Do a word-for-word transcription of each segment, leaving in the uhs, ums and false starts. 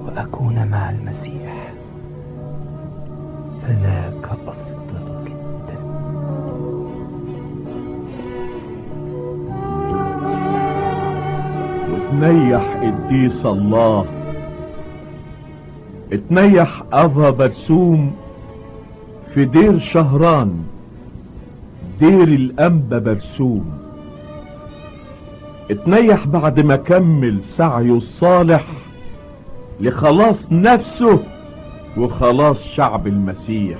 وأكون مع المسيح، فذاك أفضل جدا. وتنيح قديس الله، اتنيح أبا برسوم في دير شهران، دير الأنبا برسوم. اتنيح بعد ما كمل سعيه الصالح لخلاص نفسه وخلاص شعب المسيح.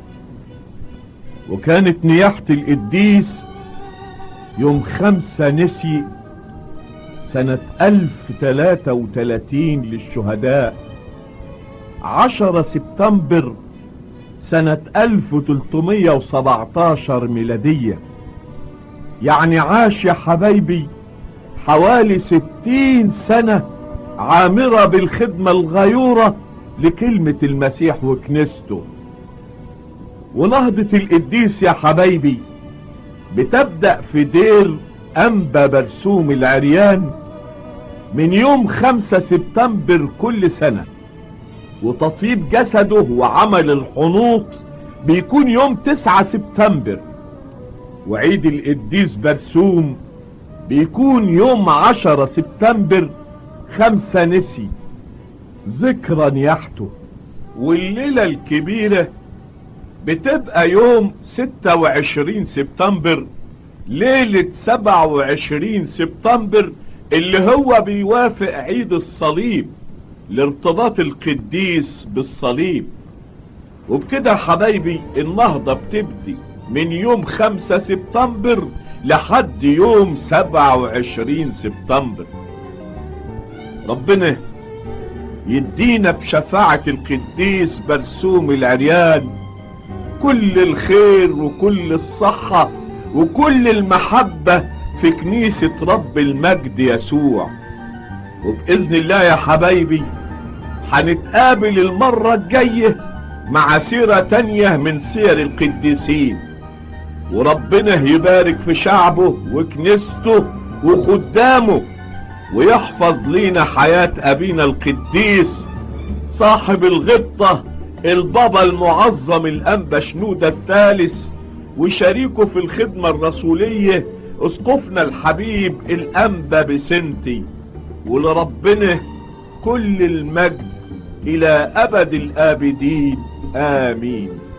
وكانت نياحة القديس يوم خمسة نسي سنة ألف تلاتة وتلاتين للشهداء، عشرة سبتمبر سنة ألف تلتمية وسبعتاشر ميلادية. يعني عاش يا حبايبي حوالي ستين سنة عامرة بالخدمة الغيورة لكلمة المسيح وكنيسته. ونهضة القديس يا حبايبي بتبدأ في دير أنبا برسوم العريان من يوم خمسة سبتمبر كل سنة، وتطيب جسده وعمل الحنوط بيكون يوم تسعة سبتمبر، وعيد القديس برسوم بيكون يوم عشرة سبتمبر خمسة نسي ذكرى نياحته. والليلة الكبيرة بتبقى يوم ستة وعشرين سبتمبر، ليلة سبعة وعشرين سبتمبر اللي هو بيوافق عيد الصليب لارتباط القديس بالصليب. وبكده حبايبي النهضة بتبدي من يوم خمسة سبتمبر لحد يوم سبعة وعشرين سبتمبر. ربنا يدينا بشفاعة القديس برسوم العريان كل الخير وكل الصحة وكل المحبة في كنيسة رب المجد يسوع. وبإذن الله يا حبايبي هنتقابل المرة الجاية مع سيرة تانية من سير القديسين، وربنا يبارك في شعبه وكنيسته وخدامه، ويحفظ لينا حياة أبينا القديس صاحب الغبطة البابا المعظم الأنبا شنودة الثالث، وشريكه في الخدمة الرسولية اسقفنا الحبيب الأنبا بسنتي. ولربنا كل المجد إلى أبد الآبدين، آمين.